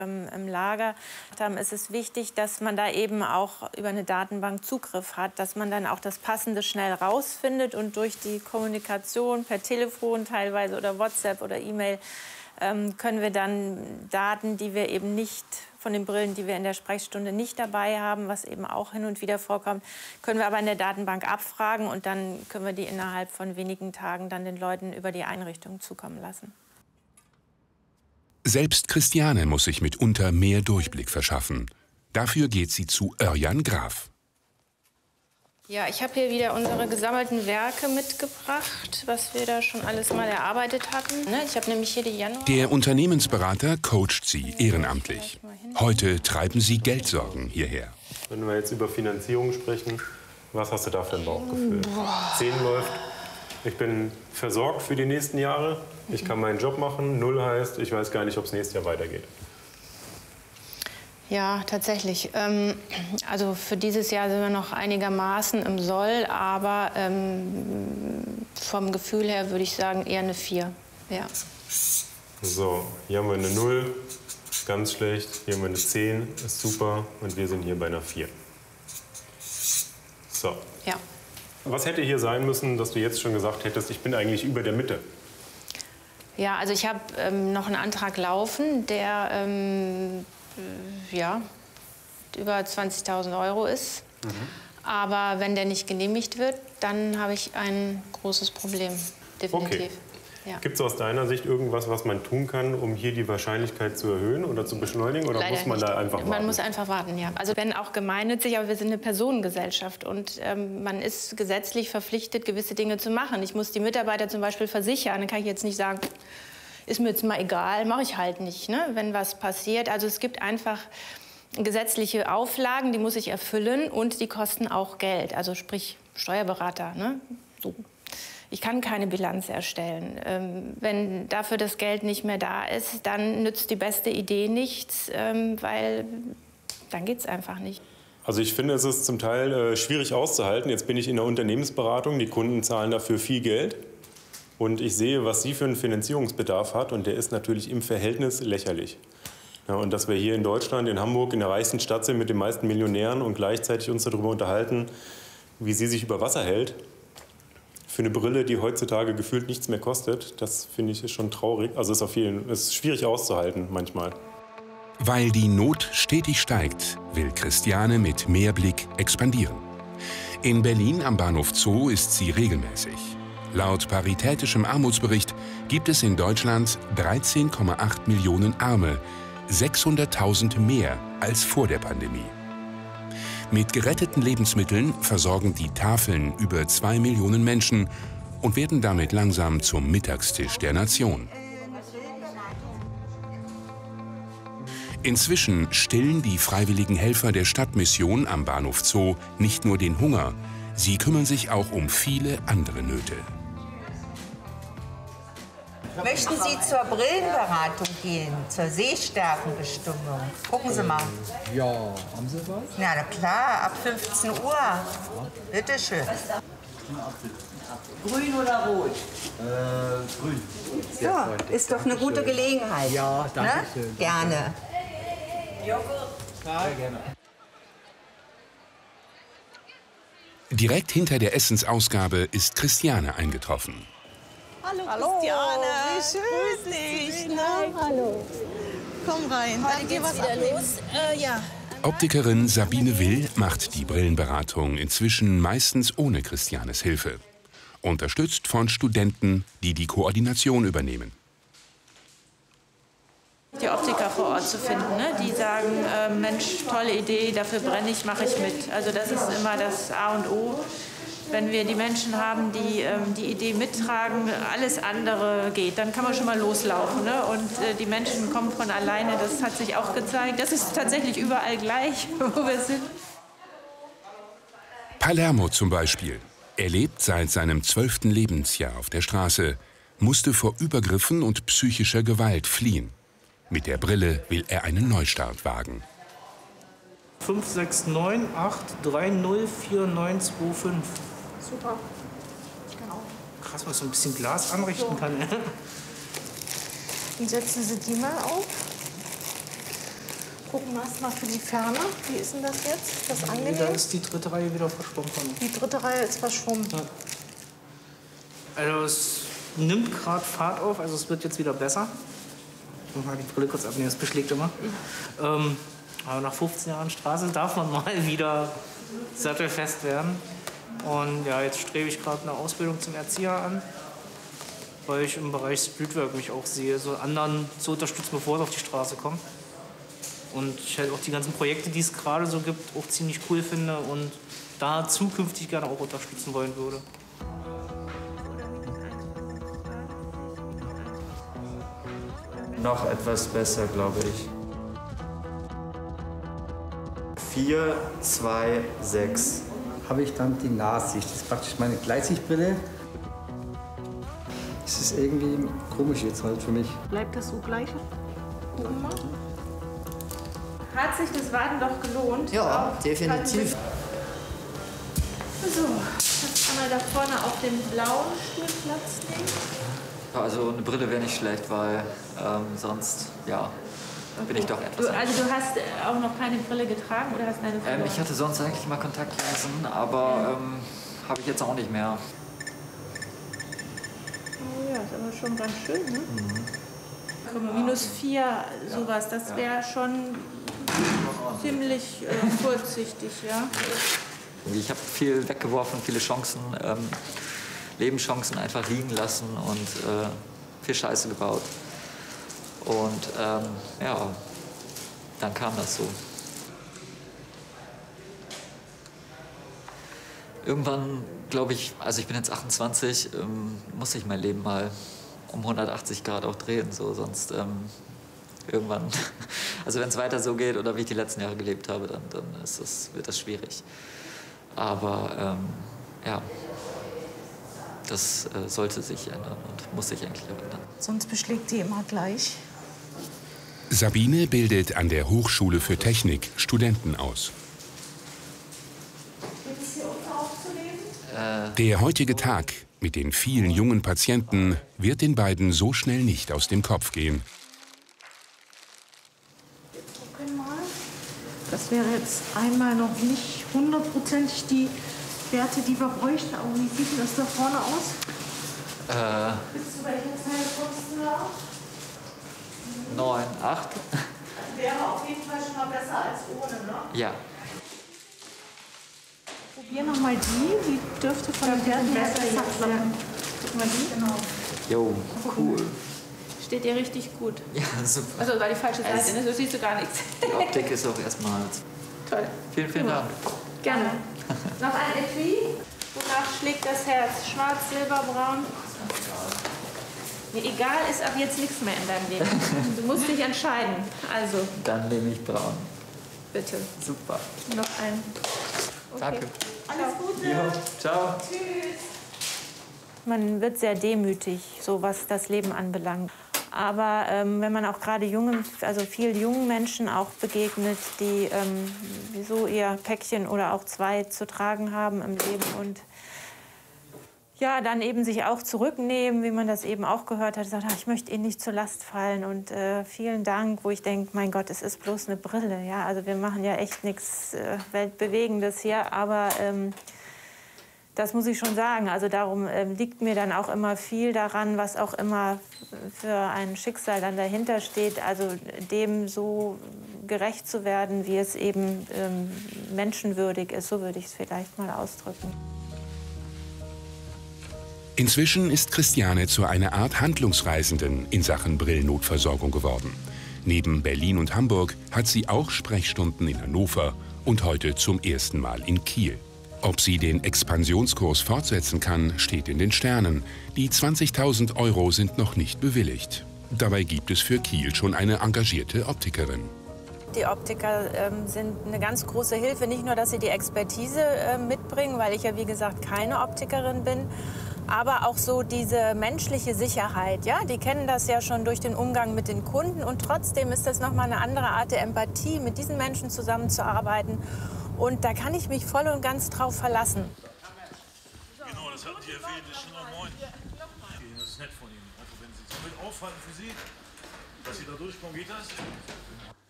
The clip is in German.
im Lager haben, ist es wichtig, dass man da eben auch über eine Datenbank Zugriff hat, dass man dann auch das Passende schnell rausfindet und durch die Kommunikation per Telefon teilweise oder WhatsApp oder E-Mail können wir dann Daten, die wir eben nicht von den Brillen, die wir in der Sprechstunde nicht dabei haben, was eben auch hin und wieder vorkommt, können wir aber in der Datenbank abfragen und dann können wir die innerhalb von wenigen Tagen dann den Leuten über die Einrichtung zukommen lassen. Selbst Christiane muss sich mitunter mehr Durchblick verschaffen. Dafür geht sie zu Örjan Graf. Ja, ich habe hier wieder unsere gesammelten Werke mitgebracht, was wir da schon alles mal erarbeitet hatten. Ich habe nämlich hier die Januar... Der Unternehmensberater coacht sie ehrenamtlich. Heute treiben sie Geldsorgen hierher. Wenn wir jetzt über Finanzierung sprechen, was hast du da für ein Bauchgefühl? 10 läuft, ich bin versorgt für die nächsten Jahre, ich kann meinen Job machen, 0 heißt, ich weiß gar nicht, ob es nächstes Jahr weitergeht. Ja, tatsächlich. Also für dieses Jahr sind wir noch einigermaßen im Soll, aber vom Gefühl her würde ich sagen eher eine 4. Ja. So, hier haben wir eine 0, ganz schlecht, hier haben wir eine 10, ist super und wir sind hier bei einer 4. So. Ja. Was hätte hier sein müssen, dass du jetzt schon gesagt hättest, ich bin eigentlich über der Mitte? Ja, also ich habe noch einen Antrag laufen, der ja, über 20.000 € ist. Aber wenn der nicht genehmigt wird, dann habe ich ein großes Problem, definitiv. Okay. Ja. Gibt es aus deiner Sicht irgendwas, was man tun kann, um hier die Wahrscheinlichkeit zu erhöhen oder zu beschleunigen? Oder Leider muss man nicht. da einfach warten? Man muss einfach warten, ja. Also wenn auch gemeinnützig, aber wir sind eine Personengesellschaft und man ist gesetzlich verpflichtet, gewisse Dinge zu machen. Ich muss die Mitarbeiter zum Beispiel versichern. Dann kann ich jetzt nicht sagen, ist mir jetzt mal egal, mache ich halt nicht, ne, wenn was passiert. Also es gibt einfach gesetzliche Auflagen, die muss ich erfüllen und die kosten auch Geld. Also sprich Steuerberater, ne, so. Ich kann keine Bilanz erstellen. Wenn dafür das Geld nicht mehr da ist, dann nützt die beste Idee nichts, weil dann geht es einfach nicht. Also ich finde, es ist zum Teil schwierig auszuhalten. Jetzt bin ich in der Unternehmensberatung, die Kunden zahlen dafür viel Geld. Und ich sehe, was sie für einen Finanzierungsbedarf hat. Und der ist natürlich im Verhältnis lächerlich. Ja, und dass wir hier in Deutschland, in Hamburg, in der reichsten Stadt sind mit den meisten Millionären und gleichzeitig uns darüber unterhalten, wie sie sich über Wasser hält. Für eine Brille, die heutzutage gefühlt nichts mehr kostet, das finde ich ist schon traurig. Also es ist schwierig auszuhalten manchmal. Weil die Not stetig steigt, will Christiane mit Mehrblick expandieren. In Berlin am Bahnhof Zoo ist sie regelmäßig. Laut Paritätischem Armutsbericht gibt es in Deutschland 13,8 Millionen Arme, 600.000 mehr als vor der Pandemie. Mit geretteten Lebensmitteln versorgen die Tafeln über 2 Millionen Menschen und werden damit langsam zum Mittagstisch der Nation. Inzwischen stillen die freiwilligen Helfer der Stadtmission am Bahnhof Zoo nicht nur den Hunger, sie kümmern sich auch um viele andere Nöte. Möchten Sie zur Brillenberatung gehen, zur Sehstärkenbestimmung? Gucken Sie mal. Ja, haben Sie was? Ja, na klar, ab 15 Uhr. Bitte schön. Grün oder rot? Grün. Ja, ist doch eine gute Gelegenheit. Ja, danke schön. Ne? Gerne. Sehr gerne. Direkt hinter der Essensausgabe ist Christiane eingetroffen. Hallo, Christiane. Wie schön dich. Ne? Hallo. Komm rein. Heute geht's wieder los. Ja. Optikerin Sabine Will macht die Brillenberatung inzwischen meistens ohne Christianes Hilfe. Unterstützt von Studenten, die die Koordination übernehmen. Die Optiker vor Ort zu finden, ne? Die sagen, Mensch, tolle Idee, dafür brenne ich, mache ich mit. Also das ist immer das A und O. Wenn wir die Menschen haben, die die Idee mittragen, alles andere geht, dann kann man schon mal loslaufen. Ne? Und die Menschen kommen von alleine, das hat sich auch gezeigt. Das ist tatsächlich überall gleich, wo wir sind. Palermo zum Beispiel. Er lebt seit seinem 12. Lebensjahr auf der Straße, musste vor Übergriffen und psychischer Gewalt fliehen. Mit der Brille will er einen Neustart wagen. 569 830 4925. Super. Genau. Krass, was so ein bisschen Glas anrichten kann. Und setzen Sie die mal auf. Gucken wir erst mal für die Ferne. Wie ist denn das jetzt? Das Da angenehm? ist die dritte Reihe wieder verschwommen. Die dritte Reihe ist verschwommen. Ja. Also es nimmt gerade Fahrt auf, also es wird jetzt wieder besser. Ich muss mal die Brille kurz abnehmen, das beschlägt immer. Aber nach 15 Jahren Straße darf man mal wieder sattelfest werden. Und ja, jetzt strebe ich gerade eine Ausbildung zum Erzieher an, weil ich im Bereich Streetwork mich auch sehe, so anderen zu unterstützen, bevor es auf die Straße kommt. Und ich halt auch die ganzen Projekte, die es gerade so gibt, auch ziemlich cool finde und da zukünftig gerne auch unterstützen wollen würde. Noch etwas besser, glaube ich. 4, 2, 6. Habe ich dann die Nahsicht. Das ist praktisch meine Gleitsichtbrille. Es ist irgendwie komisch jetzt halt für mich. Bleibt das so gleich? Hat sich das Warten doch gelohnt? Ja, definitiv. So, kannst du einmal da vorne auf dem blauen Stuhl Platz nehmen? Also eine Brille wäre nicht schlecht, weil sonst, ja, bin ich doch etwas... Also du hast auch noch keine Brille getragen oder hast eine verloren? ich hatte sonst eigentlich mal Kontaktlinsen, aber habe ich jetzt auch nicht mehr. Oh ja, ist aber schon ganz schön, ne? -4, sowas, das wäre schon ziemlich kurzsichtig, ja. Ich habe viel weggeworfen, viele Chancen, Lebenschancen einfach liegen lassen und viel Scheiße gebaut. Und ja, dann kam das so. Irgendwann, glaube ich, also ich bin jetzt 28, muss ich mein Leben mal um 180 Grad auch drehen, so, sonst irgendwann, also wenn es weiter so geht oder wie ich die letzten Jahre gelebt habe, dann wird das schwierig. Aber ja, das sollte sich ändern und muss sich eigentlich auch ändern. Sonst beschlägt die immer gleich. Sabine bildet an der Hochschule für Technik Studenten aus. Der heutige Tag mit den vielen jungen Patienten wird den beiden so schnell nicht aus dem Kopf gehen. Das wäre jetzt einmal noch nicht hundertprozentig die Werte, die wir bräuchten. Aber wie sieht denn das da vorne aus? Bis zu welcher Zahl kommst du da? 9, 8. Wäre auf jeden Fall schon mal besser als ohne, ne? Ja. Probier noch mal die dürfte von den Werten besser klappen. Guck mal die. Genau. Jo, cool. Steht dir richtig gut. Ja, super. Also war die falsche Seite, ne? So siehst du gar nichts. Die Optik ist auch erstmal... Toll. Vielen Dank. Gerne. Noch ein Etui. Wonach schlägt das Herz? Schwarz, Silber, Braun? Mir egal ist ab jetzt nichts mehr in deinem Leben. Du musst dich entscheiden. Also. Dann nehme ich braun. Bitte. Super. Noch ein. Okay. Danke. Alles Gute. Jo, ciao. Tschüss. Man wird sehr demütig, so was das Leben anbelangt. Aber wenn man auch gerade vielen jungen Menschen auch begegnet, die so ihr Päckchen oder auch 2 zu tragen haben im Leben und ja, dann eben sich auch zurücknehmen, wie man das eben auch gehört hat, sagt, ach, ich möchte Ihnen nicht zur Last fallen und vielen Dank, wo ich denke, mein Gott, es ist bloß eine Brille, ja, also wir machen ja echt nichts Weltbewegendes hier, aber das muss ich schon sagen, also darum liegt mir dann auch immer viel daran, was auch immer für ein Schicksal dann dahinter steht, also dem so gerecht zu werden, wie es eben menschenwürdig ist, so würde ich es vielleicht mal ausdrücken. Inzwischen ist Christiane zu einer Art Handlungsreisenden in Sachen Brillennotversorgung geworden. Neben Berlin und Hamburg hat sie auch Sprechstunden in Hannover und heute zum ersten Mal in Kiel. Ob sie den Expansionskurs fortsetzen kann, steht in den Sternen. Die 20.000 € sind noch nicht bewilligt. Dabei gibt es für Kiel schon eine engagierte Optikerin. Die Optiker sind eine ganz große Hilfe. Nicht nur, dass sie die Expertise mitbringen, weil ich ja, wie gesagt, keine Optikerin bin, aber auch so diese menschliche Sicherheit. Ja? Die kennen das ja schon durch den Umgang mit den Kunden. Und trotzdem ist das noch mal eine andere Art der Empathie, mit diesen Menschen zusammenzuarbeiten. Und da kann ich mich voll und ganz drauf verlassen. Genau, das hatten Sie erwähnt, das ist schon am 9. Das ist nett von Ihnen. Also wenn Sie es damit aufhalten für Sie, dass Sie da durchkommen, geht das?